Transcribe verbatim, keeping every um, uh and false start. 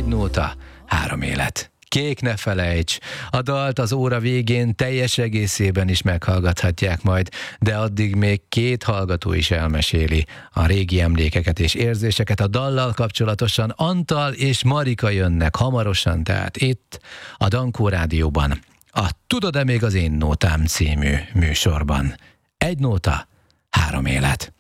Egy nóta, három élet. Kék ne felejts, a dalt az óra végén teljes egészében is meghallgathatják majd, de addig még két hallgató is elmeséli a régi emlékeket és érzéseket a dallal kapcsolatosan. Antal és Marika jönnek hamarosan, tehát itt a Dankó Rádióban, a Tudod-e még az én nótám című műsorban. Egy nóta, három élet.